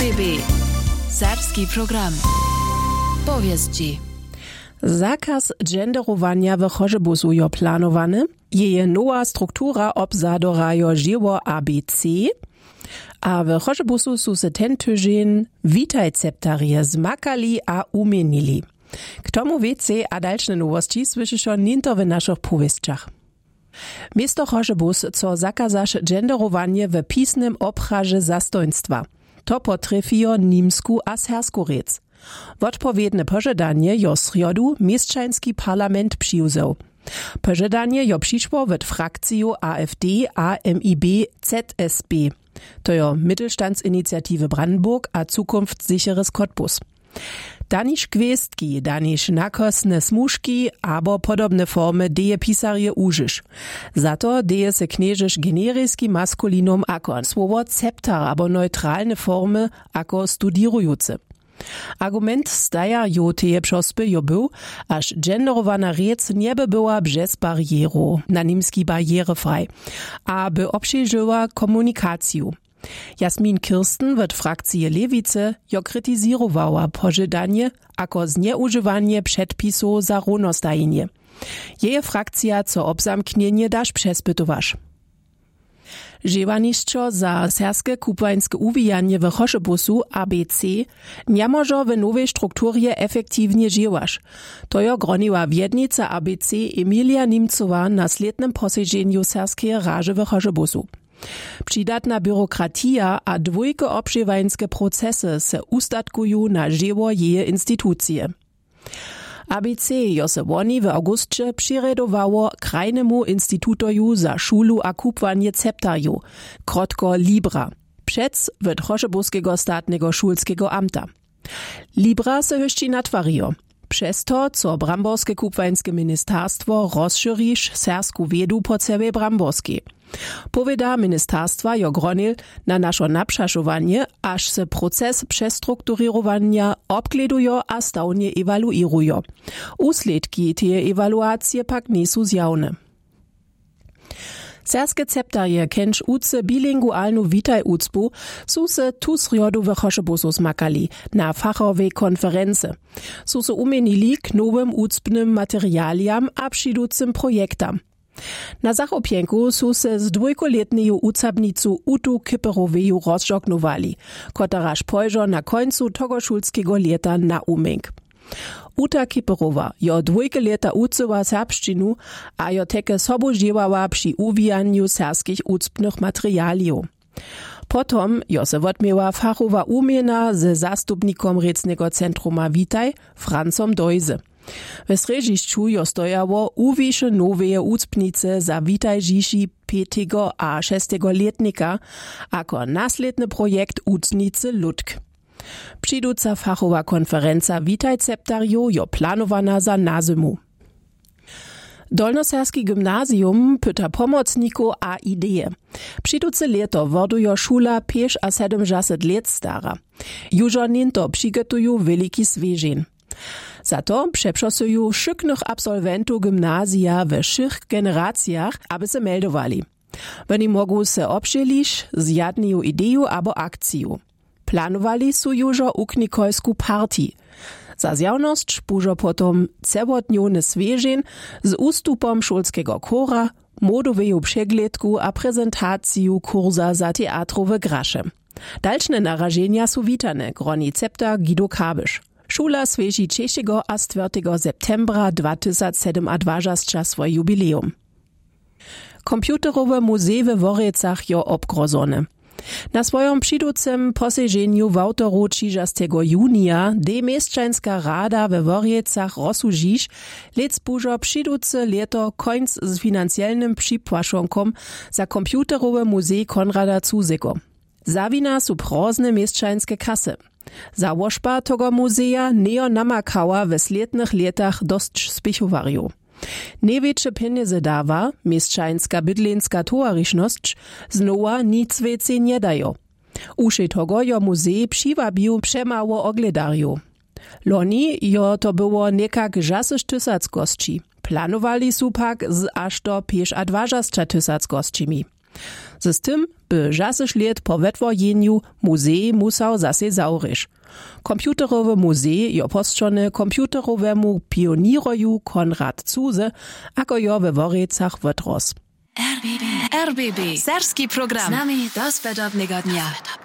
DRTB. Serbski program. Powieści. Zakaz genderowania w Chorzebusu jo planowany. Jeje nowa struktura obzadora jo żyło ABC. A w Chorzebusu su se ten tydzień witajceptarje zmakali a umienili. K tomu więcej a dalsze nowości słyszyszą ninto w naszych powieściach. Miasto Chorzebus, co zakazasz genderowanie w pisnym obcharze zastoństwa. To potrafiło nimsku a sersku rec. Odpowiedne pożadanie jo sriodu mieszczański parlament przyjuzał. Pożadanie jo przyszło w frakciju AfD a MIB ZSB. To jo Mittelstandsinitiative Brandenburg a Zukunftssicheres Cottbus. Daniš gwestki, daniš nakosne smuški, abo podobne formy deje pisarje użysz. Zato deje se knieżysz generijski maskulinum ako słowo ceptar abo neutralne formy ako studirujuce. Argument staja jo teje přospy jo był, aż genderowana rec nie by była bez barieru, na nimski barierefrei, a by obszerzyła komunikaciju. Jasmin Kirsten w frakcji Lewicy jo krytyzirowała pożadanie ako zneużywanie przedpisów za równostajenie. Jej frakcja co obzamknienie dasz przespytowasz. Żywaniszczo za serskie kupłańskie uwijanie w Chorzebusu ABC nie może w nowej strukturze efektywnie żywać. To jo groniła wiednica ABC Emilia Nimcowa na slednym posiedzeniu serskiej raży w Chorzebusu. Przydatna biurokratia a dwójke obszywańskie procesy se ustatkują na żywo jej instytucje. ABC jo se woni w augustce przyredowało krajnemu instytutoju za szulu a kupwanie ceptarju, krotko Libra, przec w Chorzebuskiego statnego szulskiego amta. Libra se höści natwarijo. Przez to, co Bramborskie kupwańskie ministerstwo rozszerzysz sersku wiedu po całej Bramborskiej. Powiada ministerstwa jo gronil na nasze naprzaszowanie, aż se proces przestrukturowania obgledują a stałnie ewaluirują. Usledki tej ewaluacje pak nie są zjawne. Serskie ceptarje kenč uce bilingualnu witaj ucpu su se tu sriodu w Chorzebusu zmakali na fachowej konferency. Su se umienili k nowym ucpnym materialiam a přiducym projektam. Na zachopienku su se z dwójkoletneju ucapnicu Utu Kiperoweju rozżognowali, kotaraż pojżo na końcu tego szulskiego leta na umęk. Uta Kiperowa jo dwójke leta ucyła serbszczynu, a jo teke sobu dziewała przy uwijaniu serskich ucpnych materialiów. Potom jo se wotmieła fachowa umiena ze zastupnikom recnego centruma Witaj, Francom Dojze. W srežišću jo stojało uwisze nowe ucpnice za Witaj Žiši 5. a 6. letnika, ako nasledny projekt ucnicy Ludk. Přiduca fachowa konferenca Witaj ceptarjo jo planowana za nazymu. Dolnoserski gymnazjum pyta pomocniku a ideje. Přiduce leto wodujo szula 5 a 70 let stara. Južo ninto přigotuju veliki svežin. Za to przeprasuju szyknych absolwentów gimnazja w szych generacjach, aby se meldowali. Oni mogą se obszelić z jadniu ideju abo akciju. Planowali su jużo uknikojsku partii. Za zjawność pużo potom cewotniony swieżin z ustupom szulskiego kora, modoweju przegledku a prezentaciju kurza za teatrowe grasze. Dalszne narażenia su witane, groni cepta Guido Kabisch. Szula swieži 3. a 4. septembra 2027 swój jubileum. Komputerowe muzej w Worecach jo obgrozone. Na swojom přiducem posiedzeniu w autoru 30. junia de mieszczańska rada w Worecach rozsudžiš, lec bužo přiduce leto końc z finansjalnym připłaszonkom za komputerowe muzej Konrada Zuzego. Zawina su prozne mieszczańskie kasy. Założba tego muzeja neo namakała w slednych letach dość spichowariu. Największe pieniądze dawa, mieszczańska bydlenska towarzyszność, znowa nic więcej nie dają. Uszy tego jo muzej przywabił przemało ogledariów. Loni jo to było nekak 60 000 gości. Planowali su pak z aż do 25 000 gościmi. Z tym by žasyš let po wetwojenju muzej musał zase zauriš. Komputerowe muzej jo postrzony komputerowemu pioniroju Konrad Zuse, ako jo we Worecach wetros. RBB. Serbski program. Z nami do svedobnego dnia.